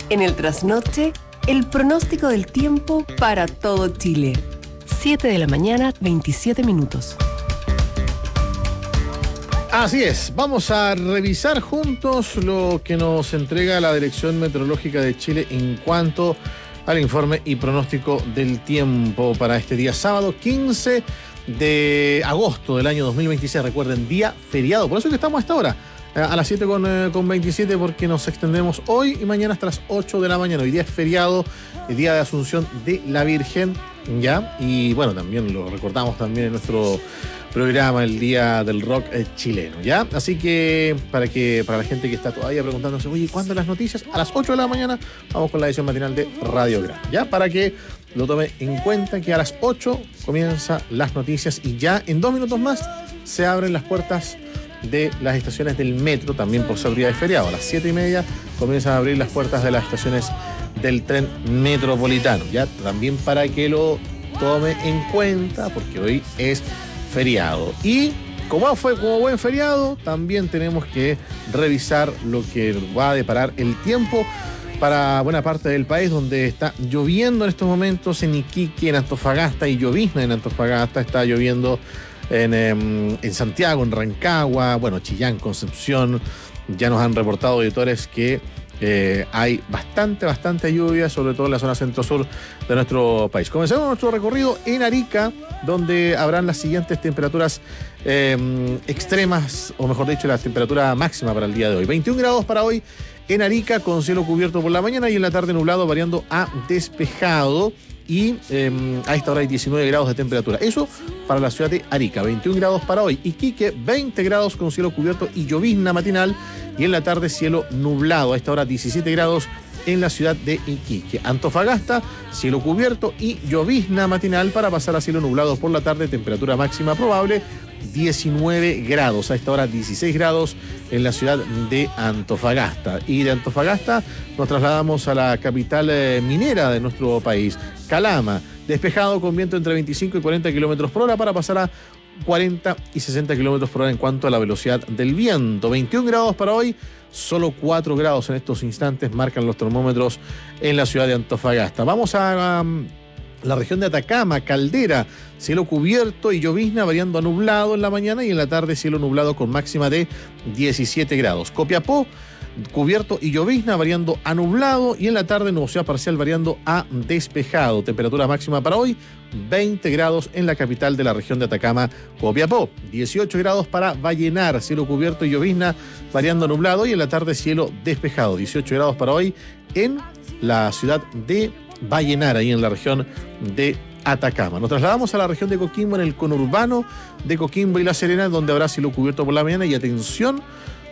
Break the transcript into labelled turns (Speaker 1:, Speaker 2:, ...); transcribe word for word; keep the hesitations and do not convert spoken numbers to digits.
Speaker 1: En el trasnoche, el pronóstico del tiempo para todo Chile. siete de la mañana, veintisiete minutos.
Speaker 2: Así es, vamos a revisar juntos lo que nos entrega la Dirección Meteorológica de Chile en cuanto al informe y pronóstico del tiempo para este día sábado quince de agosto del año dos mil veintiséis. Recuerden, día feriado, por eso es que estamos a esta hora, a las siete con veintisiete, porque nos extendemos hoy y mañana hasta las ocho de la mañana. Hoy día es feriado, el día de Asunción de la Virgen, ¿ya? Y bueno, también lo recordamos también en nuestro programa, el Día del Rock chileno, ¿ya? Así que para que para la gente que está todavía preguntándose, oye, ¿cuándo las noticias? A las ocho de la mañana vamos con la edición matinal de Radio Gran, ¿ya? Para que lo tome en cuenta que a las ocho comienzan las noticias y ya en dos minutos más se abren las puertas de las estaciones del metro, también por ser día de feriado. A las siete y media comienzan a abrir las puertas de las estaciones del tren metropolitano, ¿ya? También para que lo tome en cuenta, porque hoy es feriado. Y como fue como buen feriado, también tenemos que revisar lo que va a deparar el tiempo para buena parte del país, donde está lloviendo en estos momentos en Iquique, en Antofagasta, y llovizna en Antofagasta. Está lloviendo en, en Santiago, en Rancagua, bueno, Chillán, Concepción. Ya nos han reportado editores que Eh, hay bastante, bastante lluvia, sobre todo en la zona centro-sur de nuestro país. Comenzamos nuestro recorrido en Arica, donde habrán las siguientes temperaturas eh, extremas, o mejor dicho, la temperatura máxima para el día de hoy. veintiún grados para hoy en Arica, con cielo cubierto por la mañana y en la tarde nublado, variando a despejado. Y eh, a esta hora hay diecinueve grados de temperatura. Eso para la ciudad de Arica. veintiún grados para hoy. Iquique, veinte grados con cielo cubierto y llovizna matinal. Y en la tarde cielo nublado. A esta hora diecisiete grados en la ciudad de Iquique. Antofagasta, cielo cubierto y llovizna matinal para pasar a cielo nublado por la tarde. Temperatura máxima probable diecinueve grados. A esta hora dieciséis grados en la ciudad de Antofagasta. Y de Antofagasta nos trasladamos a la capital eh, minera de nuestro país, Calama. Despejado con viento entre veinticinco y cuarenta kilómetros por hora para pasar a cuarenta y sesenta kilómetros por hora en cuanto a la velocidad del viento. veintiún grados para hoy, solo cuatro grados en estos instantes marcan los termómetros en la ciudad de Antofagasta. Vamos a um, la región de Atacama, Caldera, cielo cubierto y llovizna variando a nublado en la mañana y en la tarde cielo nublado con máxima de diecisiete grados. Copiapó, cubierto y llovizna variando a nublado y en la tarde nubosidad parcial variando a despejado. Temperatura máxima para hoy, veinte grados en la capital de la región de Atacama, Copiapó. dieciocho grados para Vallenar, cielo cubierto y llovizna variando a nublado y en la tarde cielo despejado. dieciocho grados para hoy en la ciudad de Vallenar, ahí en la región de Atacama. Nos trasladamos a la región de Coquimbo, en el conurbano de Coquimbo y La Serena, donde habrá cielo cubierto por la mañana y atención,